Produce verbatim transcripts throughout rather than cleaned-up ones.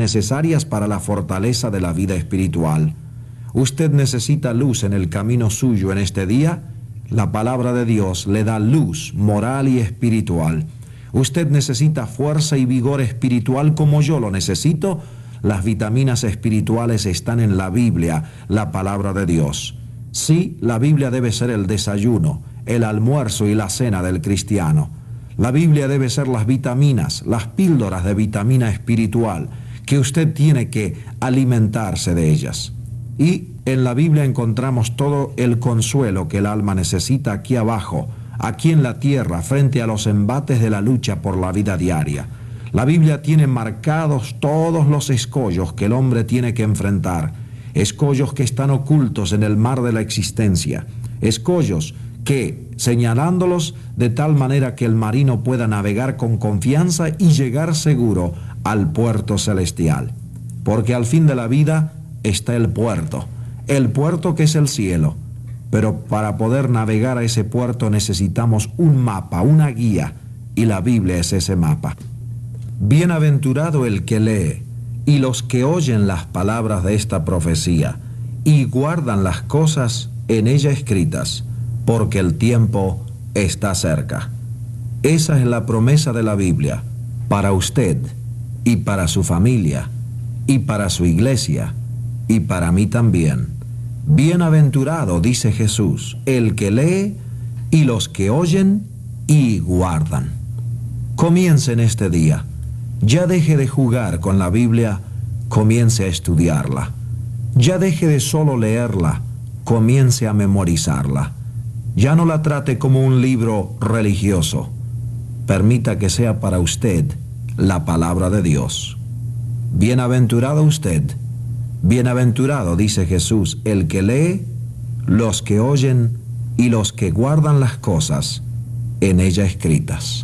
necesarias para la fortaleza de la vida espiritual. ¿Usted necesita luz en el camino suyo en este día? La palabra de Dios le da luz moral y espiritual. ¿Usted necesita fuerza y vigor espiritual como yo lo necesito? Las vitaminas espirituales están en la Biblia, la palabra de Dios. Sí, la Biblia debe ser el desayuno, el almuerzo y la cena del cristiano. La Biblia debe ser las vitaminas, las píldoras de vitamina espiritual, que usted tiene que alimentarse de ellas. Y en la Biblia encontramos todo el consuelo que el alma necesita aquí abajo, aquí en la tierra, frente a los embates de la lucha por la vida diaria. La Biblia tiene marcados todos los escollos que el hombre tiene que enfrentar, escollos que están ocultos en el mar de la existencia, escollos que, señalándolos de tal manera que el marino pueda navegar con confianza y llegar seguro al puerto celestial. Porque al fin de la vida está el puerto, el puerto que es el cielo. Pero para poder navegar a ese puerto necesitamos un mapa, una guía, y la Biblia es ese mapa. Bienaventurado el que lee, y los que oyen las palabras de esta profecía, y guardan las cosas en ella escritas, porque el tiempo está cerca. Esa es la promesa de la Biblia, para usted, y para su familia, y para su iglesia, y para mí también. Bienaventurado, dice Jesús, el que lee, y los que oyen, y guardan. Comiencen este día. Ya deje de jugar con la Biblia, comience a estudiarla. Ya deje de solo leerla, comience a memorizarla. Ya no la trate como un libro religioso. Permita que sea para usted la palabra de Dios. Bienaventurado usted, bienaventurado, dice Jesús, el que lee, los que oyen y los que guardan las cosas en ella escritas.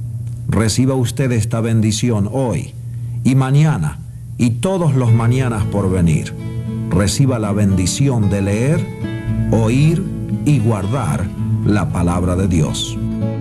Reciba usted esta bendición hoy y mañana y todos los mañanas por venir. Reciba la bendición de leer, oír y guardar la palabra de Dios.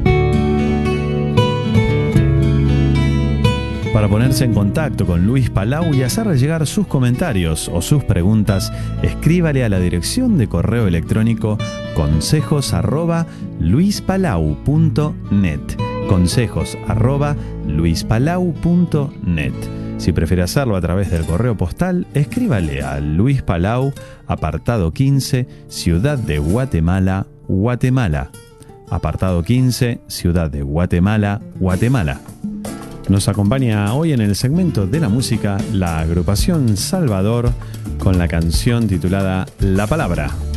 Para ponerse en contacto con Luis Palau y hacerle llegar sus comentarios o sus preguntas, escríbale a la dirección de correo electrónico consejos arroba luispalau punto net. consejos arroba luispalau punto net. Si prefiere hacerlo a través del correo postal, escríbale a Luis Palau, apartado quince, Ciudad de Guatemala, Guatemala. Apartado quince, Ciudad de Guatemala, Guatemala. Nos acompaña hoy en el segmento de la música la agrupación Salvador con la canción titulada La Palabra.